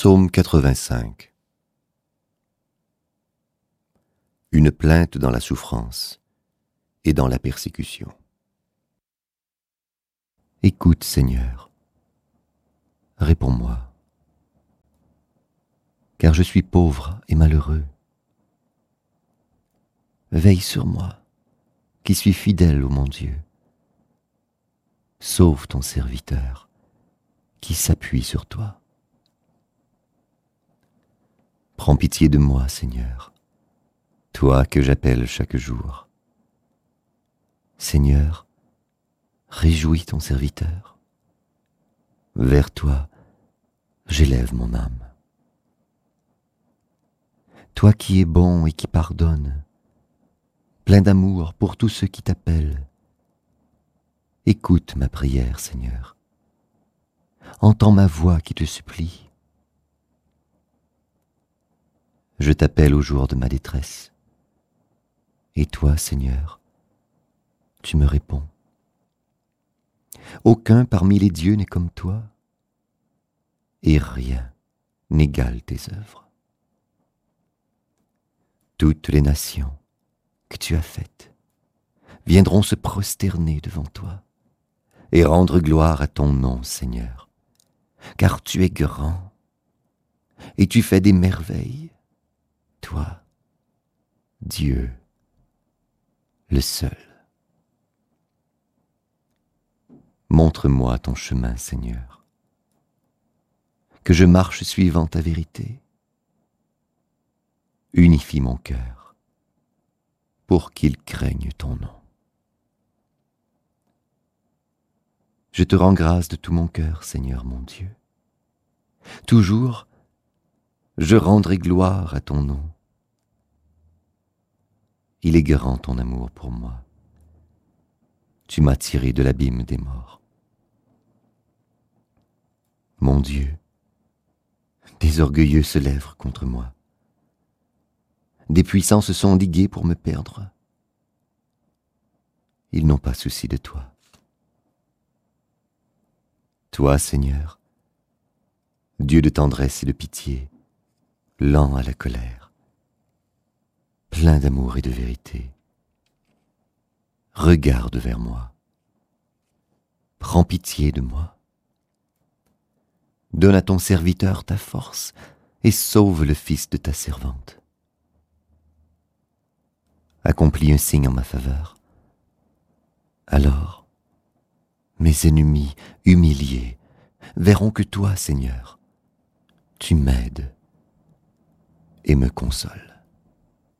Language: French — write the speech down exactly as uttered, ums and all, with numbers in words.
Psaume quatre-vingt-cinq. Une plainte dans la souffrance et dans la persécution. Écoute, Seigneur, réponds-moi, car je suis pauvre et malheureux. Veille sur moi, qui suis fidèle, ô mon Dieu. Sauve ton serviteur, qui s'appuie sur toi. Prends pitié de moi, Seigneur, toi que j'appelle chaque jour. Seigneur, réjouis ton serviteur. Vers toi, j'élève mon âme. Toi qui es bon et qui pardonnes, plein d'amour pour tous ceux qui t'appellent, écoute ma prière, Seigneur. Entends ma voix qui te supplie. Je t'appelle au jour de ma détresse. Et toi, Seigneur, tu me réponds. Aucun parmi les dieux n'est comme toi, et rien n'égale tes œuvres. Toutes les nations que tu as faites viendront se prosterner devant toi et rendre gloire à ton nom, Seigneur, car tu es grand et tu fais des merveilles, toi, Dieu, le seul. Montre-moi ton chemin, Seigneur, que je marche suivant ta vérité. Unifie mon cœur pour qu'il craigne ton nom. Je te rends grâce de tout mon cœur, Seigneur mon Dieu. Toujours, je rendrai gloire à ton nom. Il est grand ton amour pour moi. Tu m'as tiré de l'abîme des morts. Mon Dieu, des orgueilleux se lèvent contre moi. Des puissants se sont ligués pour me perdre. Ils n'ont pas souci de toi. Toi, Seigneur, Dieu de tendresse et de pitié, lent à la colère, plein d'amour et de vérité, regarde vers moi, prends pitié de moi. Donne à ton serviteur ta force et sauve le fils de ta servante. Accomplis un signe en ma faveur. Alors, mes ennemis humiliés verront que toi, Seigneur, tu m'aides et me consoles.